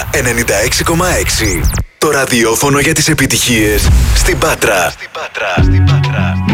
96,6. Το ραδιόφωνο για τις επιτυχίες στην Πάτρα.